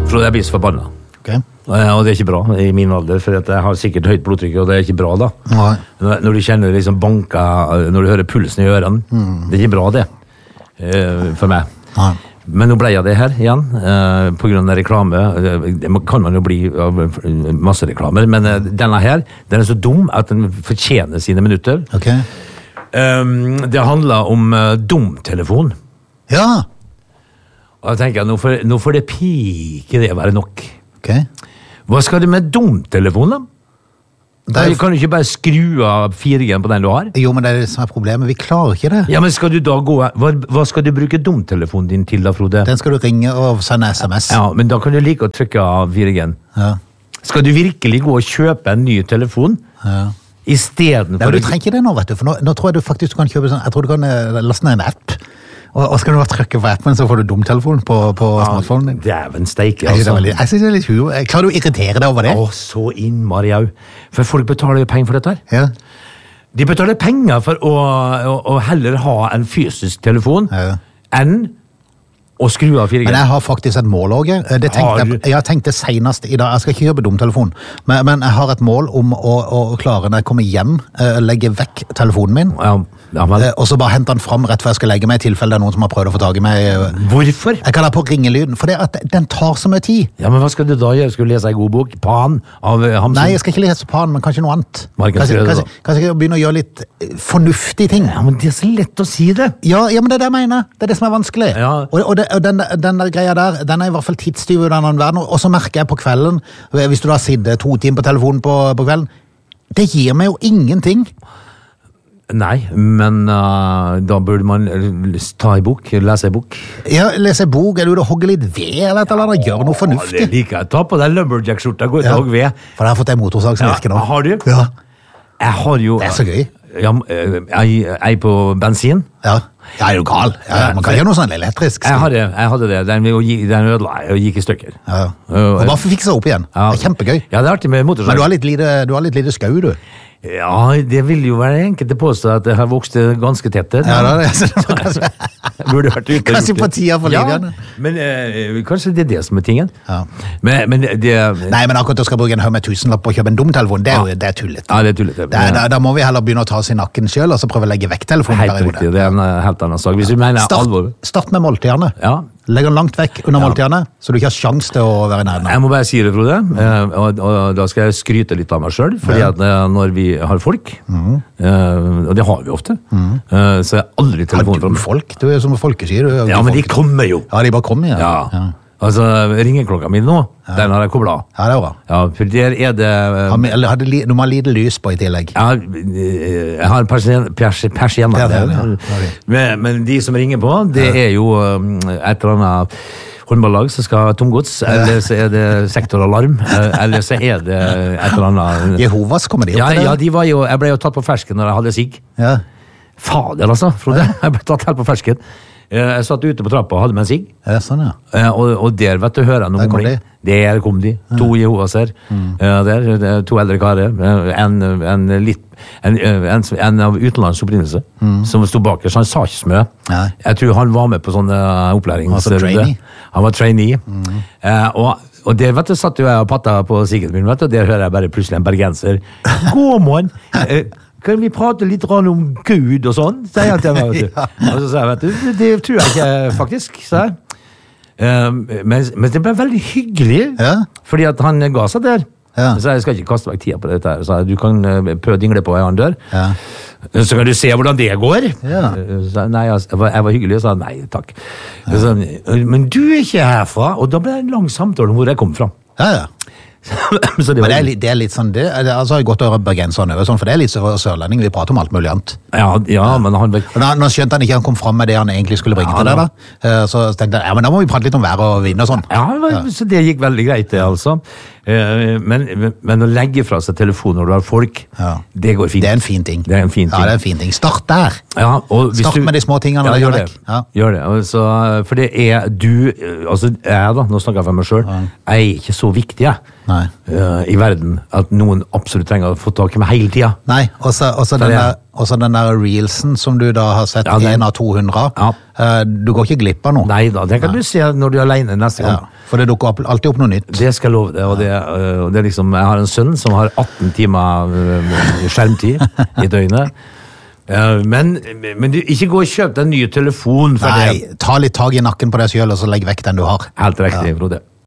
Frode, jeg blir så forbanna. Okay. Og det er ikke bra i min alder, for at jeg har sikkert høyt blodtrykk, og det er ikke bra da. Nei. Når du kjenner liksom banka, når du hører pulsen i ørene, det er ikke bra det, for meg. Nei. Men nå ble jeg det her igjen, på grunn av reklame. Det kan man jo bli av masse reklamer, men denne her, den er så dum at den fortjener sine minutter. Ok. Det handler om dumtelefon. Ja. Og jeg tenker, nå får det pike det være nok. Ok. Hva skal du med dumtelefon da? Kan du ikke bare skru av 4G på den du har? Jo, men det er det som er problemet. Vi klarer ikke det. Ja, men skal du da gå... Hva skal du bruke dumtelefonen din til da, Frode? Den skal du ringe og sende SMS. Ja, men da kan du like å trykke av 4G-en. Ja. Skal du virkelig gå og kjøpe en ny telefon? Ja. I stedet for... Nei, du trenger ikke det nå, vet du. For nå tror jeg du faktisk kan kjøpe sånn... Jeg tror du kan laste ned en app. Og skal du bare trykke på appen, så får du dumtelefon på smartphonen din. Dæven steike, altså. Jeg synes det er litt humor. Klarer du å irritere deg over det? Så innmari jau. For folk betaler jo penger for dette her. Ja. De betaler penger for å heller ha en fysisk telefon enn å skru av 4G. Men jeg har faktisk et mål også. Jeg tenkte senest i dag, jeg skal ikke kjøpe dumtelefon, men jeg har et mål om å klare når jeg kommer hjem, legge vekk telefonen min, og så bare hente den frem rett før jeg skal legge meg, i tilfelle det er noen som har prøvd å få tag i meg. Hvorfor? Jeg kan ha på ringelyden, for den tar så mye tid. Ja, men hva skal du da gjøre? Skal du lese en god bok? Pan av Hamsun? Nei, jeg skal ikke lese Pan, men kanskje noe annet. Kanskje jeg begynne å gjøre litt fornuftige ting. Ja, men det er så lett å si det. Ja, men det er det jeg mener. Det er det som er vanskelig. Ja. Og den der greia der, den er i hvert fall tidstyv i denne verden, og så merker jeg på kvelden, hvis du da sitter 2 timer på telefonen på kvelden, det gir meg jo ingenting. Nei, men da burde man ta en bok, lese en bok. Ja, lese en bok, eller hogge litt ved, eller gjøre noe fornuftig. Det liker jeg. Ta på deg lumberjack-skjorta, gå ut og hogge ved. For jeg har fått en motorsag som virker nå. Har du? Ja. Jeg har jo... Det er så gøy. Ja, jeg på bensin. Ja, jeg er jo gal. Man kan gjøre noe sånn elektrisk. Jeg hadde det. Den ødela og gikk i stykker. Ja. Og bare fikse opp igjen. Det er kjempegøy. Ja, det er artig med motorsag. Men du har litt lite skau, du. Ja, det vil jo være enkelt å påstå at det har vokst ganske tett. Ja, det er det. Burde vært ute. Kanskje på tida for livet. Ja, men kanskje det er det som er tingen. Ja. Men det... Nei, men akkurat å skal bruke en haug med 1000-lapp på å kjøpe en dumtelefon, det er tullet. Ja, det er tullet. Da må vi heller begynne å ta oss i nakken selv, og så prøve å legge vekk telefonen. Helt riktig, det er en helt annen sak. Hvis du mener alvor... Start med måltidene. Ja. Legg den langt vekk under måltidene, så du ikke har sjans til å være nærmere. Jeg må bare si det, Frode, og da skal jeg skryte litt av meg selv, fordi at når vi har folk, og det har vi ofte, så er aldri telefonen fra meg. Folk? Du er som folkesier. Ja, men de kommer jo. Ja, de bare kommer, ja. Altså, ringeklokka mi nå, den har jeg koblet av. Ja, det er bra. Ja, for der er det... Du må ha lite lys på i tillegg. Ja, jeg har persiener. Men de som ringer på, det er jo et eller annet håndballag som skal ha tomgods, eller så er det sektoralarm, eller så er det et eller annet... Jehovas kommer de opp til det? Ja, jeg ble jo tatt på fersken når jeg hadde sigg. Ja. Fader altså, Frode, jeg ble tatt helt på fersken. Jeg satt ute på trappa og hadde med en sigg. Ja, sånn, ja. Og der, vet du, hører jeg noe mumling. Der kom de. 2 Jehovas her. Der, 2 eldre karer. En av utenlands opprinnelse, som stod bak her, så han sa ikke så mye. Jeg tror han var med på sånne opplæringsrunde. Han var trainee. Og der, vet du, satt jo jeg og patta på siggen min, vet du, og der hører jeg bare plutselig en bergenser. God morgen! Kan vi prate litt om Gud og sånn? Sier han til meg, vet du. Og så sier jeg, vet du, det tror jeg ikke faktisk, sa jeg. Men det ble veldig hyggelig, fordi at han ga seg der. Så jeg skal ikke kaste vekk tida på dette her. Så du kan prøve å dingle på en annen dør. Så kan du se hvordan det går. Så, nei, jeg var hyggelig og sa nei, takk. Så, men du er ikke herfra. Og da ble det en lang samtale om hvor jeg kom fra. Men det er litt sånn det er godt å høre bergenserne sånn, for det er litt sørlending, vi prater om alt mulig annet. Men nå skjønte han ikke han kom frem med det han egentlig skulle bringe til deg da, så tenkte jeg, men da må vi prate litt om vær og vind og sånn. Så det gikk veldig greit det altså. Men å legge fra seg telefonen når du har folk, det går fint. Det er en fin ting. Det er en fin ting. Start der. Start med de små tingene. Gjør det. Altså, for det er du, altså jeg da, nå snakker jeg for meg selv, jeg er ikke så viktig i verden at noen absolutt trenger å få tak i meg hele tiden. Nei, også den der reelsen som du da har sett 1 av 200, du går ikke glipp av noe. Nei da, det kan du se når du er alene neste gang. For det dukker alltid opp noe nytt. Det skal jeg love deg, og det er liksom, jeg har en sønn som har 18 timer skjermtid i døgnet. Men du, ikke gå og kjøp deg en ny telefon for Nei, ta litt tag i nakken på deg selv, og så legg vekk den du har. Helt riktig, Frode.